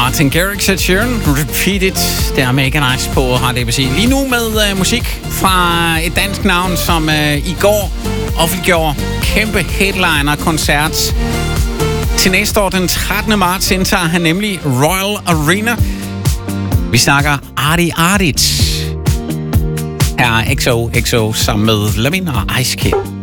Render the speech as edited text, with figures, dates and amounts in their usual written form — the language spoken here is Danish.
Martin Garrix og Sheeran, Repeat It. Det er Mega Nice på RDBC. Lige nu med musik fra et dansk navn, som i går offentliggjorde kæmpe headliner-koncert. Til næste år, den 13. marts, indtager han nemlig Royal Arena. Vi snakker Artie Artit. Her er XOXO sammen med Lavin og Ice Kid.